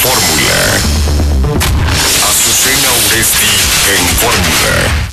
Fórmula. Azucena Uresti en Fórmula.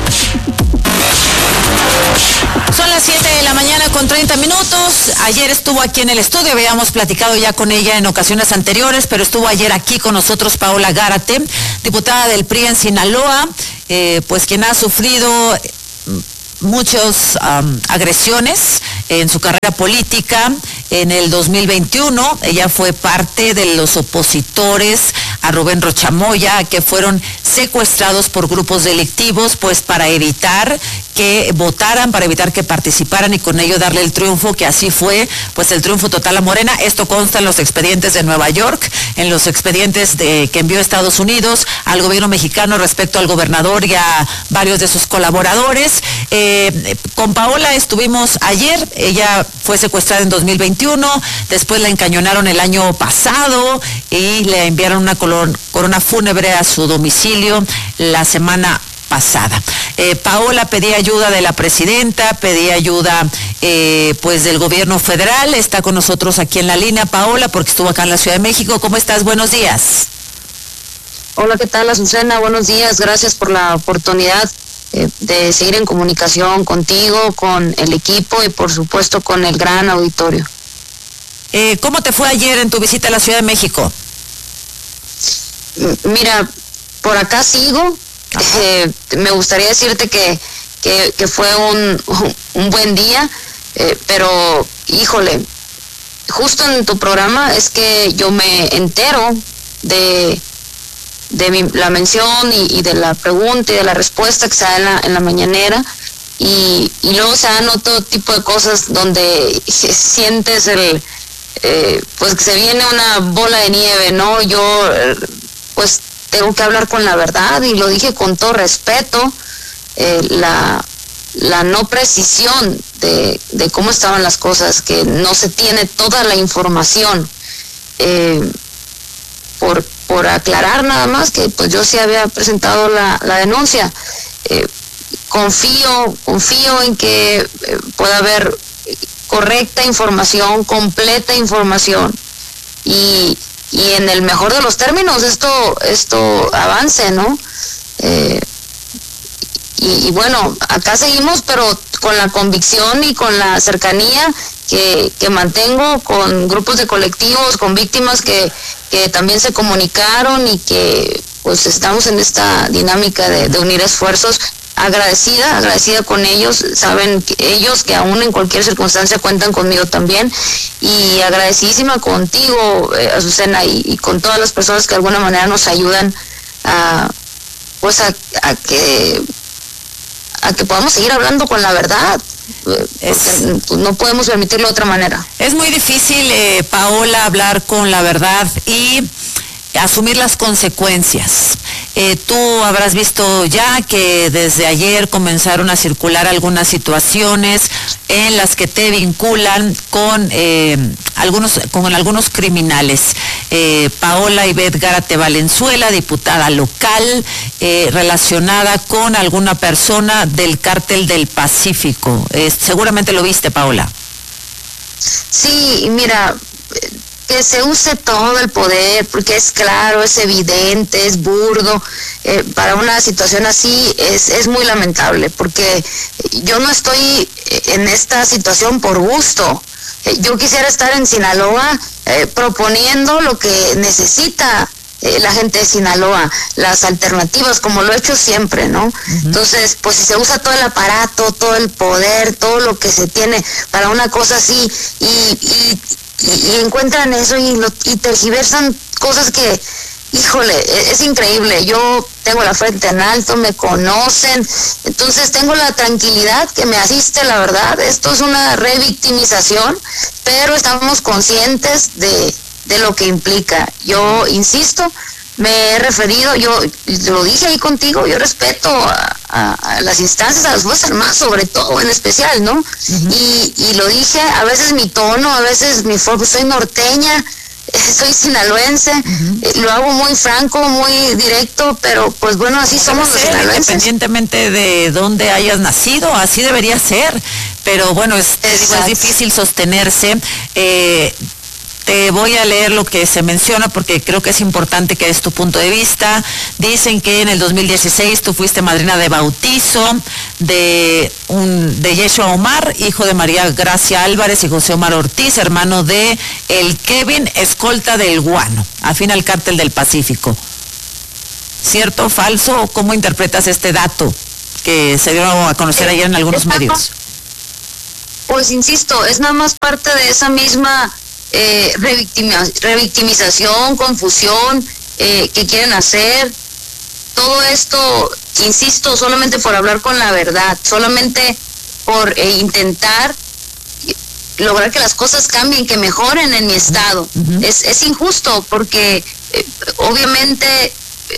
Son las 7 de la mañana con 30 minutos. Ayer estuvo aquí en el estudio, habíamos platicado ya con ella en ocasiones anteriores, pero estuvo ayer aquí con nosotros Paola Gárate, diputada del PRI en Sinaloa, pues quien ha sufrido muchas agresiones en su carrera política. En el 2021 ella fue parte de los opositores a Rubén Rochamoya, que fueron secuestrados por grupos delictivos, pues para evitar que votaran, para evitar que participaran y con ello darle el triunfo, que así fue, pues el triunfo total a Morena. Esto consta en los expedientes de Nueva York, en los expedientes que envió Estados Unidos al gobierno mexicano respecto al gobernador y a varios de sus colaboradores. Con Paola estuvimos ayer, ella fue secuestrada en 2021, después la encañonaron el año pasado y le enviaron una corona fúnebre a su domicilio la semana pasada. Paola pedía ayuda de la presidenta, pedía ayuda pues del gobierno federal. Está con nosotros aquí en la línea Paola, porque estuvo acá en la Ciudad de México. ¿Cómo estás? Buenos días. Hola, ¿qué tal, Azucena? Buenos días, gracias por la oportunidad de seguir en comunicación contigo, con el equipo y por supuesto con el gran auditorio. ¿Cómo te fue ayer en tu visita a la Ciudad de México? Mira, por acá sigo. Me gustaría decirte que fue un buen día, pero híjole, justo en tu programa es que yo me entero de la mención y de la pregunta y de la respuesta que se da en la mañanera, y luego se dan otro tipo de cosas donde sientes pues que se viene una bola de nieve, ¿no? Yo pues tengo que hablar con la verdad, y lo dije con todo respeto. La no precisión de cómo estaban las cosas, que no se tiene toda la información, por aclarar nada más que pues yo sí había presentado la denuncia. Confío en que pueda haber correcta información, completa información, y en el mejor de los términos esto avance, ¿no? Y bueno, acá seguimos, pero con la convicción y con la cercanía que mantengo con grupos de colectivos, con víctimas que también se comunicaron, y que pues estamos en esta dinámica de unir esfuerzos. Agradecida con ellos, saben ellos que aún en cualquier circunstancia cuentan conmigo también, y agradecidísima contigo, Azucena, y con todas las personas que de alguna manera nos ayudan a que podamos seguir hablando con la verdad, porque no podemos permitirlo de otra manera. Es muy difícil, Paola, hablar con la verdad y asumir las consecuencias. Tú habrás visto ya que desde ayer comenzaron a circular algunas situaciones en las que te vinculan con algunos criminales. Paola Ivette Gárate Valenzuela, diputada local, relacionada con alguna persona del Cártel del Pacífico. Seguramente lo viste, Paola. Sí, mira, que se use todo el poder, porque es claro, es evidente, es burdo. Para una situación así es muy lamentable, porque yo no estoy en esta situación por gusto. Yo quisiera estar en Sinaloa proponiendo lo que necesita la gente de Sinaloa, las alternativas, como lo he hecho siempre, ¿no? Uh-huh. Entonces, pues si se usa todo el aparato, todo el poder, todo lo que se tiene para una cosa así, y encuentran eso y tergiversan cosas que, híjole, es increíble. Yo tengo la frente en alto, me conocen, entonces tengo la tranquilidad que me asiste, la verdad. Esto es una revictimización, pero estamos conscientes de lo que implica. Yo insisto, me he referido, yo lo dije ahí contigo, yo respeto a las instancias, a las Fuerzas Armadas sobre todo, en especial, ¿no? Uh-huh. Y lo dije, a veces mi tono, a veces mi forma, soy norteña, soy sinaloense, uh-huh. Lo hago muy franco, muy directo, pero pues bueno, así somos los sinaloenses. Independientemente de dónde hayas nacido, así debería ser, pero bueno, es difícil sostenerse. Te voy a leer lo que se menciona porque creo que es importante que es tu punto de vista. Dicen que en el 2016 tú fuiste madrina de bautizo de Yeshua Omar, hijo de María Gracia Álvarez y José Omar Ortiz, hermano de el Kevin, escolta del Guano, afín al Cártel del Pacífico. ¿Cierto, falso? ¿Cómo interpretas este dato que se dio a conocer ayer en algunos medios? Pues insisto, es nada más parte de esa misma revictimización, confusión que quieren hacer. Todo esto, insisto, solamente por hablar con la verdad, solamente por intentar lograr que las cosas cambien, que mejoren en mi estado. Es injusto porque obviamente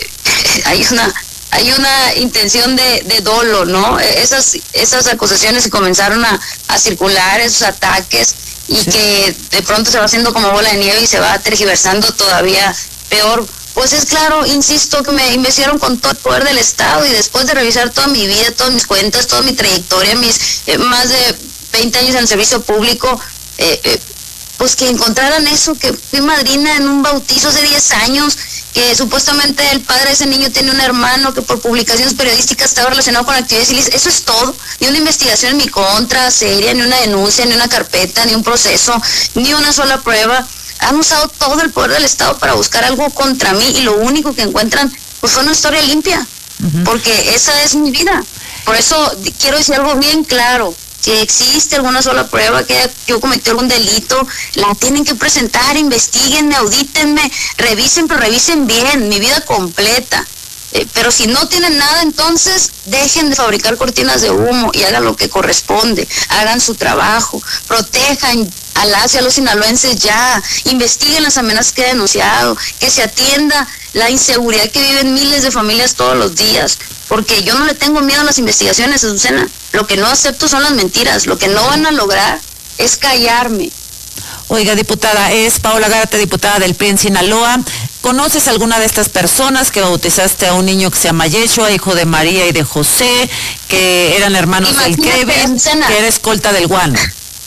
hay una intención de dolo, ¿no? Esas acusaciones que comenzaron a circular, esos ataques, y que de pronto se va haciendo como bola de nieve y se va tergiversando todavía peor. Pues es claro, insisto, que me investigaron con todo el poder del Estado, y después de revisar toda mi vida, todas mis cuentas, toda mi trayectoria, mis más de 20 años en el servicio público, pues que encontraran eso, que fui madrina en un bautizo hace 10 años, que supuestamente el padre de ese niño tiene un hermano que por publicaciones periodísticas estaba relacionado con actividades ilícitas. Eso es todo. Ni una investigación en mi contra seria, ni una denuncia, ni una carpeta, ni un proceso, ni una sola prueba. Han usado todo el poder del Estado para buscar algo contra mí, y lo único que encuentran pues fue una historia limpia, porque esa es mi vida. Por eso quiero decir algo bien claro. Si existe alguna sola prueba que yo cometí algún delito, la tienen que presentar, investiguenme, audítenme, revisen, pero revisen bien, mi vida completa. Pero si no tienen nada, entonces dejen de fabricar cortinas de humo y hagan lo que corresponde, hagan su trabajo, protejan a las y a los sinaloenses ya, investiguen las amenazas que he denunciado, que se atienda la inseguridad que viven miles de familias todos los días, porque yo no le tengo miedo a las investigaciones, Azucena. Lo que no acepto son las mentiras, lo que no van a lograr es callarme. Oiga, diputada, es Paola Gárate, diputada del PRI en Sinaloa. ¿Conoces alguna de estas personas que bautizaste a un niño que se llama Yeshua, hijo de María y de José, que eran hermanos del Kevin, que era escolta del Guano?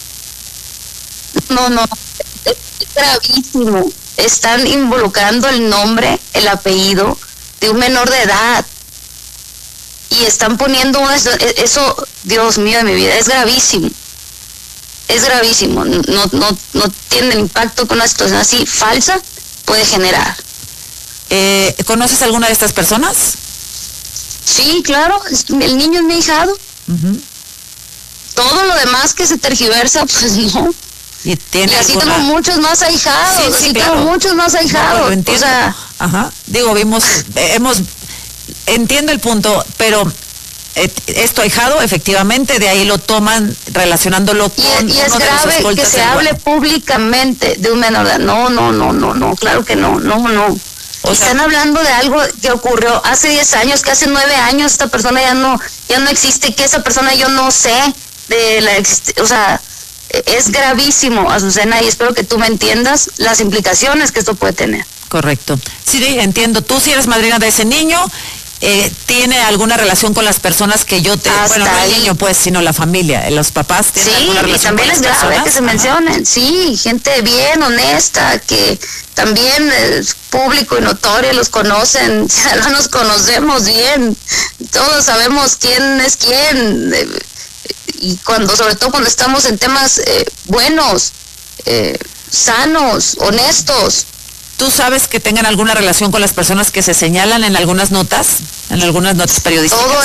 No, es gravísimo. Están involucrando el nombre, el apellido de un menor de edad. Y están poniendo eso, Dios mío de mi vida, es gravísimo. Es gravísimo. No tiene el impacto que una situación así falsa puede generar. ¿Conoces alguna de estas personas? Sí, claro, el niño es mi ahijado. Todo lo demás que se tergiversa, pues no. Y así tengo muchos más ahijados, sí, claro. Tengo muchos más ahijados. No, lo entiendo. O sea, digo, entiendo el punto, pero es tu ahijado, efectivamente, de ahí lo toman relacionándolo con y es grave que se hable públicamente de un menor de edad. No, claro que no. Están hablando de algo que ocurrió hace 10 años, que hace 9 años esta persona ya no existe, que esa persona yo no sé de la existencia. O sea, es gravísimo, Azucena, y espero que tú me entiendas las implicaciones que esto puede tener. Correcto. Sí, entiendo. Tú sí eres madrina de ese niño. ¿Tiene alguna relación con las personas que yo te... Hasta no el niño, pues, sino la familia, los papás tienen alguna relación con las personas? Sí, y también es grave que se mencionen. Sí, gente bien, honesta, que también es público y notorio, los conocen, ya no nos conocemos bien, todos sabemos quién es quién, y sobre todo cuando estamos en temas buenos, sanos, honestos. ¿Tú sabes que tengan alguna relación con las personas que se señalan en algunas notas periodísticas? Todo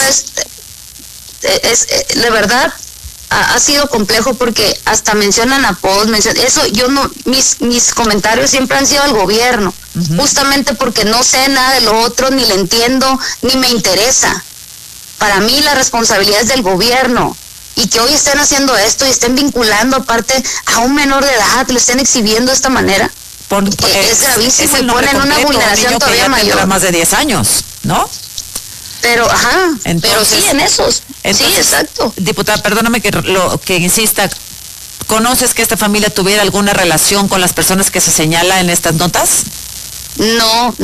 es de verdad, ha sido complejo porque hasta mencionan apodos, eso yo no, mis comentarios siempre han sido al gobierno, justamente porque no sé nada de lo otro, ni le entiendo, ni me interesa. Para mí la responsabilidad es del gobierno, y que hoy estén haciendo esto y estén vinculando aparte a un menor de edad, lo estén exhibiendo de esta manera. Es gravísimo, y ponen una vulneración todavía mayor. Más de 10 años, ¿no? Pero, pero sí, en esos. Entonces, sí, exacto. Diputada, perdóname que insista. ¿Conoces que esta familia tuviera alguna relación con las personas que se señala en estas notas? No.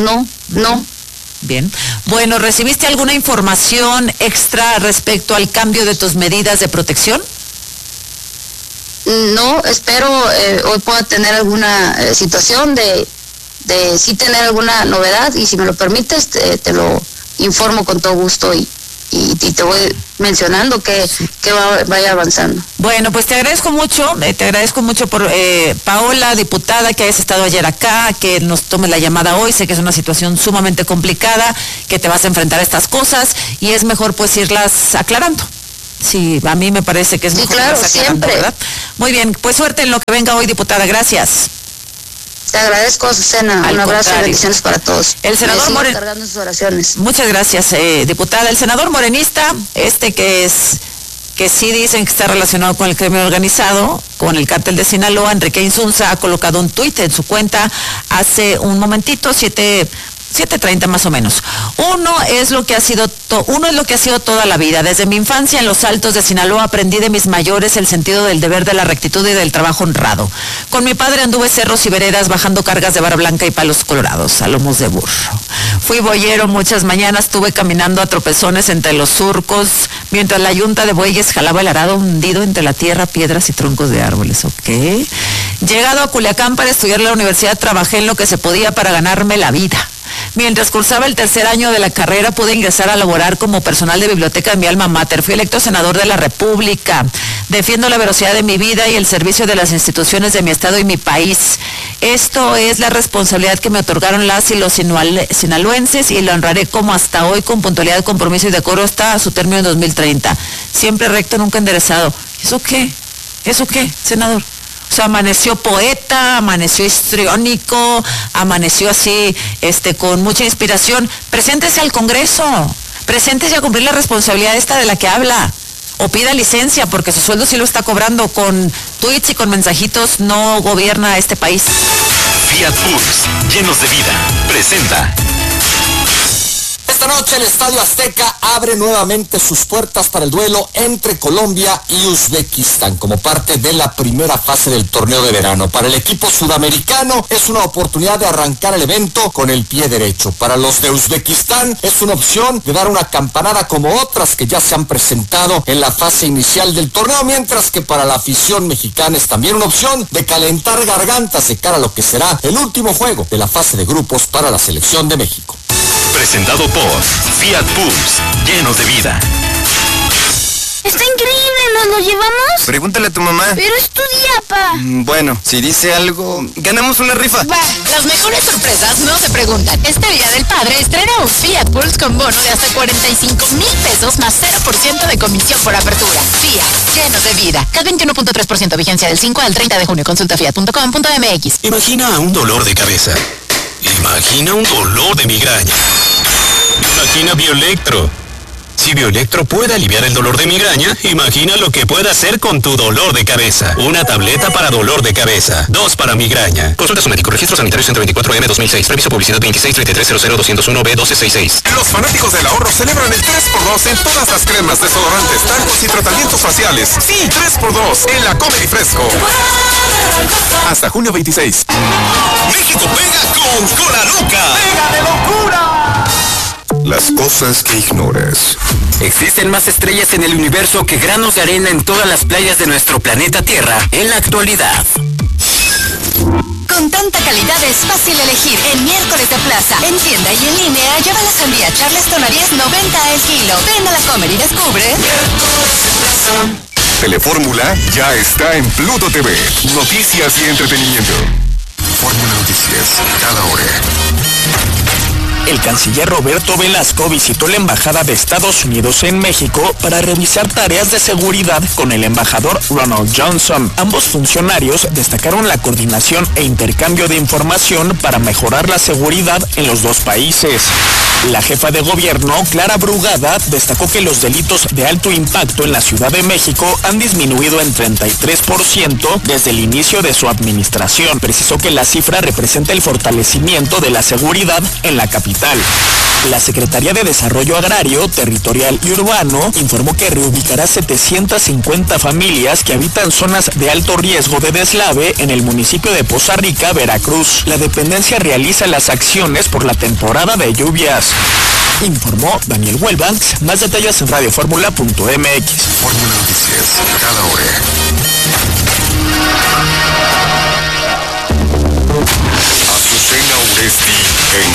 Bien. Bueno, ¿recibiste alguna información extra respecto al cambio de tus medidas de protección? No, espero hoy pueda tener alguna situación de sí tener alguna novedad, y si me lo permites te lo informo con todo gusto y te voy mencionando que vaya avanzando. Bueno, pues te agradezco mucho por Paola, diputada, que hayas estado ayer acá, que nos tome la llamada hoy. Sé que es una situación sumamente complicada, que te vas a enfrentar a estas cosas y es mejor pues irlas aclarando. Sí, a mí me parece que es mejor claro, irlas aclarando, siempre. ¿verdad? Muy bien, pues suerte en lo que venga hoy, diputada, gracias. Te agradezco, Azucena. Un abrazo y bendiciones para todos. El senador Moreno cargando sus oraciones. Muchas gracias, diputada. El senador morenista, que sí dicen que está relacionado con el crimen organizado, con el cártel de Sinaloa, Enrique Insunza, ha colocado un tuit en su cuenta hace un momentito, 7:30 más o menos. Uno es lo que ha sido toda la vida. Desde mi infancia en los Altos de Sinaloa aprendí de mis mayores el sentido del deber, de la rectitud y del trabajo honrado. Con mi padre anduve cerros y veredas bajando cargas de vara blanca y palos colorados a lomos de burro. Fui boyero muchas mañanas, estuve caminando a tropezones entre los surcos, mientras la yunta de bueyes jalaba el arado hundido entre la tierra, piedras y troncos de árboles. ¿Ok? Llegado a Culiacán para estudiar en la universidad, trabajé en lo que se podía para ganarme la vida. Mientras cursaba el tercer año de la carrera, pude ingresar a laborar como personal de biblioteca en mi alma mater. Fui electo senador de la República. Defiendo la veracidad de mi vida y el servicio de las instituciones de mi estado y mi país. Esto es la responsabilidad que me otorgaron las y los sinaloenses, y lo honraré como hasta hoy, con puntualidad, compromiso y decoro hasta su término en 2030. Siempre recto, nunca enderezado. ¿Eso qué, senador? O sea, amaneció poeta, amaneció histriónico, amaneció así, con mucha inspiración. Preséntese al Congreso, preséntese a cumplir la responsabilidad esta de la que habla. O pida licencia, porque su sueldo sí lo está cobrando. Con tweets y con mensajitos no gobierna este país. Fiat Pulse, llenos de vida, presenta. Esta noche el Estadio Azteca abre nuevamente sus puertas para el duelo entre Colombia y Uzbekistán como parte de la primera fase del torneo de verano. Para el equipo sudamericano es una oportunidad de arrancar el evento con el pie derecho. Para los de Uzbekistán es una opción de dar una campanada como otras que ya se han presentado en la fase inicial del torneo, mientras que para la afición mexicana es también una opción de calentar gargantas de cara a lo que será el último juego de la fase de grupos para la selección de México. Presentado por Fiat Pulse, llenos de vida. Está increíble, ¿nos lo llevamos? Pregúntale a tu mamá. Pero es tu día, pa. Bueno, si dice algo, ganamos una rifa. Va, las mejores sorpresas no se preguntan. Este Día del Padre estrena un Fiat Pulse con bono de hasta 45,000 pesos más 0% de comisión por apertura. Fiat, llenos de vida. CAT 21.3%, vigencia del 5 al 30 de junio. Consulta fiat.com.mx. Imagina un dolor de cabeza. Imagina un dolor de migraña. Imagina Bioelectro. Si Bioelectro puede aliviar el dolor de migraña, imagina lo que puede hacer con tu dolor de cabeza. Una tableta para dolor de cabeza, 2 para migraña. Consulta su médico. Registro sanitario 124M 2006. Reviso publicidad 2633000201B1266. Los fanáticos del ahorro celebran el 3x2 en todas las cremas, desodorantes, talcos y tratamientos faciales. Sí, 3x2 en la Comedy Fresco. Hasta junio 26. México pega con Cola Loca. ¡Pega de locura! Las cosas que ignoras. Existen más estrellas en el universo que granos de arena en todas las playas de nuestro planeta Tierra en la actualidad. Con tanta calidad es fácil elegir. En miércoles de plaza, en tienda y en línea, lleva la sandía Charleston a 10.90 el kilo. Ven a la Comer y descubre. Telefórmula ya está en Pluto TV. Noticias y entretenimiento. Fórmula Noticias, cada hora. El canciller Roberto Velasco visitó la Embajada de Estados Unidos en México para revisar tareas de seguridad con el embajador Ronald Johnson. Ambos funcionarios destacaron la coordinación e intercambio de información para mejorar la seguridad en los dos países. La jefa de gobierno, Clara Brugada, destacó que los delitos de alto impacto en la Ciudad de México han disminuido en 33% desde el inicio de su administración. Precisó que la cifra representa el fortalecimiento de la seguridad en la capital. La Secretaría de Desarrollo Agrario, Territorial y Urbano informó que reubicará 750 familias que habitan zonas de alto riesgo de deslave en el municipio de Poza Rica, Veracruz. La dependencia realiza las acciones por la temporada de lluvias. Informó Daniel Huelbanks. Más detalles en radioformula.mx. Fórmula Noticias, cada hora. Azucena Uresti en